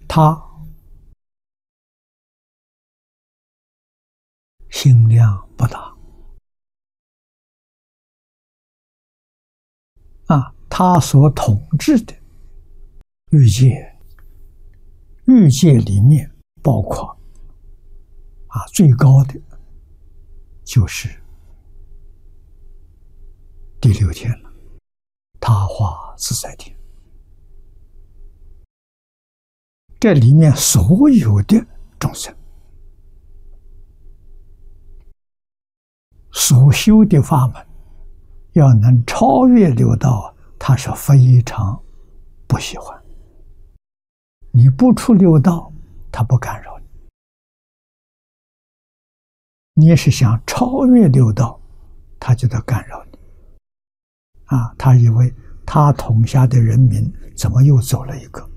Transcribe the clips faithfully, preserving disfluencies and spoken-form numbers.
他心量不大啊，他所统治的欲界，欲界里面包括啊最高的就是第六天了，他化自在天。这里面所有的众生所修的法门，要能超越六道，他是非常不喜欢。你不出六道，他不干扰你；你也是想超越六道，他就得干扰你。啊，他以为他统下的人民怎么又走了一个？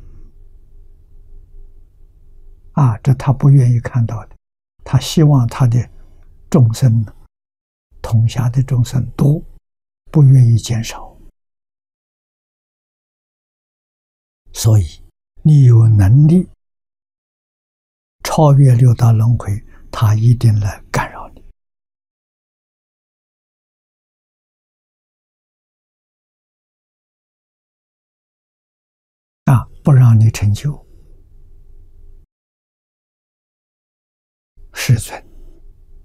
啊，这他不愿意看到的。他希望他的众生统下的众生多，不愿意减少。所以你有能力超越六道轮回，他一定来干扰你。啊，不让你成就。世尊